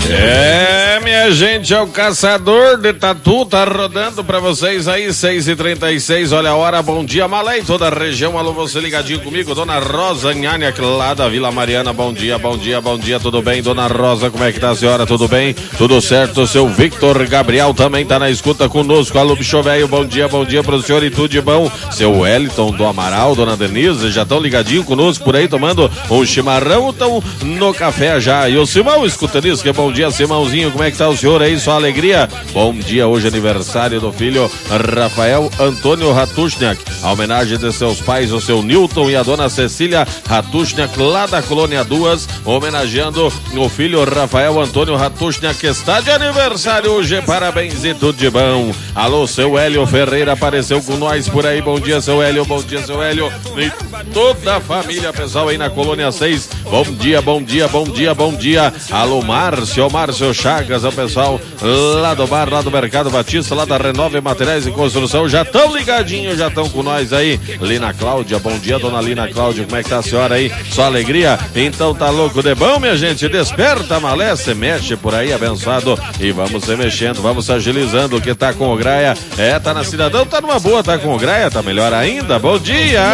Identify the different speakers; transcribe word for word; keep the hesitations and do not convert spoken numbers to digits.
Speaker 1: É, minha gente, é o Caçador de Tatu, tá rodando pra vocês aí, seis e trinta e seis, olha a hora, bom dia, Malém, toda a região, alô, você ligadinho comigo, Dona Rosa Nhania, lá da Vila Mariana, bom dia, bom dia, bom dia, tudo bem, Dona Rosa, como é que tá a senhora, tudo bem? Tudo certo, seu Victor Gabriel também tá na escuta conosco, alô, bicho velho, bom dia, bom dia pro senhor e tudo de bom, seu Wellington do Amaral, Dona Denise, já estão ligadinho conosco por aí, tomando um chimarrão, estão no café já, e o Simão, escutando isso, que bom dia, Simãozinho, como é que tá o senhor aí, sua alegria? Bom dia, hoje é aniversário do filho Rafael Antônio Ratushniak, a homenagem de seus pais, o seu Newton e a dona Cecília Ratushniak, lá da Colônia duas, homenageando o filho Rafael Antônio Ratushniak, que está de aniversário hoje, parabéns e tudo de bom. Alô, seu Hélio Ferreira apareceu com nós por aí, bom dia, seu Hélio, bom dia, seu Hélio, e toda a família, pessoal aí na Colônia seis, bom dia, bom dia, bom dia, bom dia, alô, Márcio, Márcio Chagas, o pessoal lá do bar, lá do Mercado Batista, lá da Renove Materiais e Construção, já estão ligadinhos, já estão com nós aí. Lina Cláudia, bom dia, dona Lina Cláudia, como é que tá a senhora aí? Só alegria? Então tá louco de bom, minha gente, desperta, malé, se mexe por aí, abençoado, e vamos se mexendo, vamos se agilizando, que tá com o Graia, é, tá na Cidadão, tá numa boa, tá com o Graia, tá melhor ainda, bom dia!